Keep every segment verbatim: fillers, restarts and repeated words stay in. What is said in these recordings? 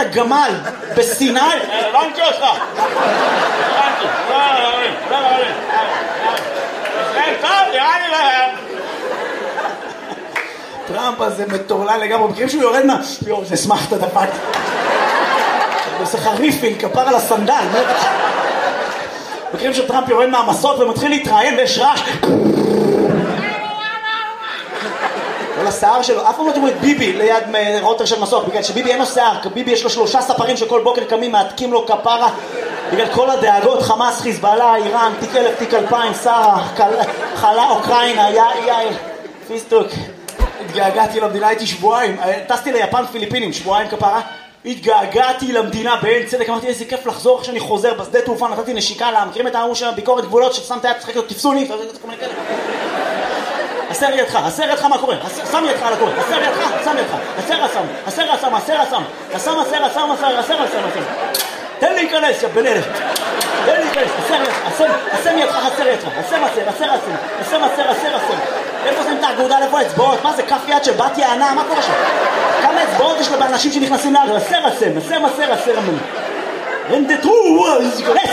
הגמל בסיני. הבנתי אותך. הבנתי. לא, לא, לא, לא, לא. ישראל טוב, נראה לי להם. טראמפ הזה מטורלל לגמרי, מכירים שהוא יורד מה... יור, זה שמח את הדפת. הוא עושה לך ריפיל, כפר על הסנדל. מכירים שטראמפ יורד מהמסות ומתחיל להתראיין ויש רעש. כל השיער שלו, אף פעם לא תראו את ביבי ליד רוטר של מסוק, בגלל שביבי אין לו שיער, ביבי יש לו שלושה ספרים שכל בוקר קמים, מעתקים לו כפרה, בגלל כל הדאגות, חמאס, חיזבאללה, איראן, תיק אלף, תיק אלפיים, שרה, חלה, אוקראינה, יאי, יאי, פיסטוק. התגעגעתי למדינה, הייתי שבועיים, טסתי ליפן פיליפינים, שבועיים כפרה, התגעגעתי למדינה בעין צדק, אמרתי איזה כיף לחזור כשאני חוזר בשדה תעופה, נתתי נשיקה לה, מכירים את ההוא של ביקורת גבולות ששמת יד, צחק לו, תפסו לי, הסר ידך, הסר ידך מה קורה, שם ידך על הקורא, הסר ידך, שם ידך, הסר הסם, הסר הסם, הסר הסם, הסם, הסר, הסם, הסר, הסר, הסם, הסם. תן לי להיכנס, יא בן אלף. תן לי להיכנס, הסר ידך, הסם, הסם ידך, הסר ידך, הסם, הסר, הסר, הסם, הסם, הסר, הסר, הסם. איפה שמים את האגודה, איפה האצבעות? מה זה, כף יד של בת יענה, מה קורה שם? כמה אצבעות יש לאנשים שנכנסים לאגר? הסר, הסם, הסם, הסר, הסר, הסם. רנדטרו, להיכנס.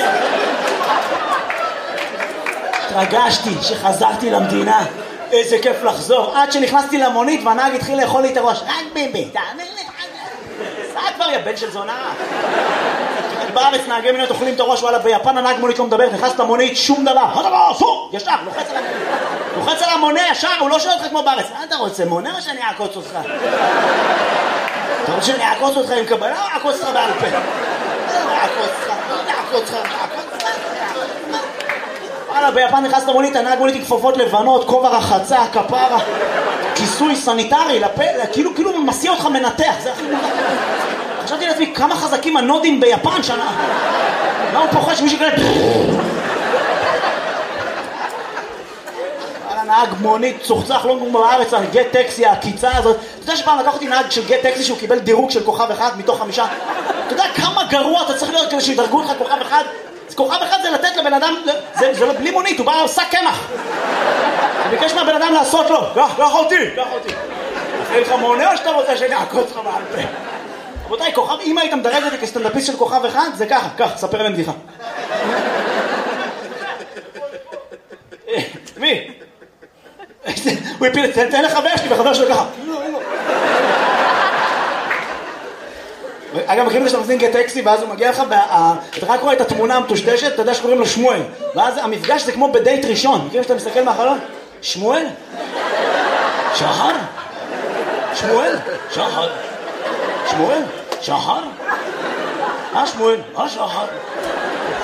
התרגשתי שחזרתי למדינה. איזה כיף לחזור, עד שנכנסתי למונית והנהג התחיל לאכול לי את הראש. רק ביבי, תאמר לי, סע כבר יא בן של זונה. בארץ נהגי מונית אוכלים את הראש, וואלה, ביפן הנהג מונית לא מדבר, נכנס למונית, שום דבר. מה דבר? פו, ישר, לוחץ על המונה. לוחץ על המונה ישר, הוא לא שואל אותך כמו בארץ. מה אתה רוצה, מונה או שאני אעקוץ אותך? אתה רוצה שאני אעקוץ אותך עם קבלה או אעקוץ אותך בעל פה? לא אעקוץ אותך, לא אעקוץ אותך, אעקוץ אותך. וואלה, ביפן נכנס למונית, הנהג מונית עם כפפות לבנות, כובע רחצה, כפרה, כיסוי סניטרי, לפה, כאילו, כאילו מסיע אותך מנתח, זה הכי מונח. חשבתי לעצמי, כמה חזקים הנודים ביפן שנה. מה הוא פוחד שמישהו כאלה... וואלה, נהג מונית, צוחצח, לא כמו בארץ, גט טקסי, הקיצה הזאת. אתה יודע שפעם לקח אותי נהג של גט טקסי שהוא קיבל דירוג של כוכב אחד מתוך חמישה? אתה יודע כמה גרוע אתה צריך להיות כדי שידרגו לך כוכב אחד? כוכב אחד זה לתת לבן אדם, זה, זה לא בלי מונית, הוא בא עושה קמח. הוא ביקש מהבן אדם לעשות לו, לא, לא יכולתי, לא יכולתי. עושה לך מונה או שאתה רוצה שאני אעקוץ לך בעל פה? רבותיי, כוכב, אם היית מדרג אותי כסטנדאפיסט של כוכב אחד, זה ככה, ככה, ספר להם בדיחה. מי? הוא הפיל, תן לחבר שלי, וחבר שלו ככה. אגב, מכירים שאתה מזין גט טקסי, ואז הוא מגיע לך, אתה רק רואה את התמונה המטושטשת, אתה יודע שקוראים לו שמואל. ואז המפגש זה כמו בדייט ראשון. מכירים שאתה מסתכל מהחלון? שמואל? שחר? שמואל? שחר? שמואל? שחר? מה שמואל? מה שחר?